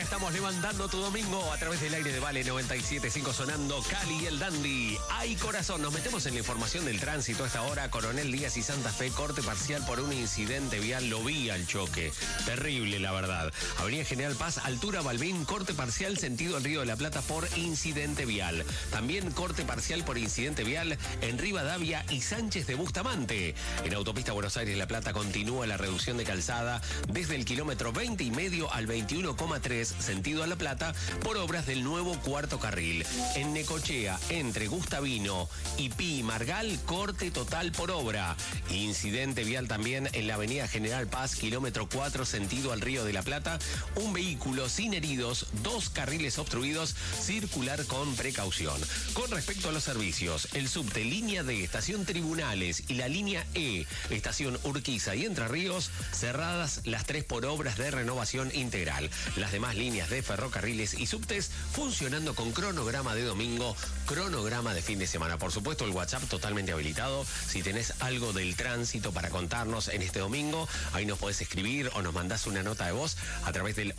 estamos levantando tu domingo a través del aire de Vale 97.5 sonando Cali y el Dandy. ¡Ay, corazón! Nos metemos en la información del tránsito a esta hora. Coronel Díaz y Santa Fe, corte parcial por un incidente vial. Lo vi al choque. Terrible, la verdad. Avenida General Paz, altura Balbín, corte parcial sentido al Río de la Plata por incidente vial. También corte parcial por incidente vial en Rivadavia y Sánchez de Bustamante. En autopista Buenos Aires-La Plata continúa la reducción de calzada desde el kilómetro 20,5 al 21,3 sentido a La Plata por obras del nuevo cuarto carril. En Necochea, entre Gustavino y Pi Margal, corte total por obra. Incidente vial también en la avenida General Paz, kilómetro 4 sentido al Río de la Plata. Un vehículo sin heridos, 2 carriles obstruidos, circular con precaución. Con respecto a los servicios, el subte línea D, estación Tribunales, y la línea E, estación Urquiza y Entre Ríos, cerradas las 3 por obras de renovación integral. Las demás líneas de ferrocarriles y subtes funcionando con cronograma de domingo, cronograma de fin de semana. Por supuesto, el WhatsApp totalmente habilitado. Si tenés algo del tránsito para contarnos en este domingo, ahí nos podés escribir o nos mandás una nota de voz a través del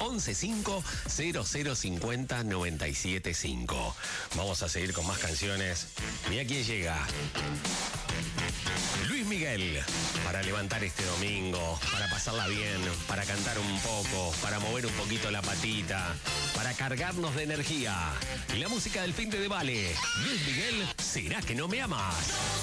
115-0050-975. Vamos a seguir con más canciones. Mira quién llega. Luis Miguel, para levantar este domingo, para pasarla bien, para cantar un poco, para mover un poquito la patita, para cargarnos de energía. Y la música del fin de Vale. Luis Miguel, ¿será que no me amas?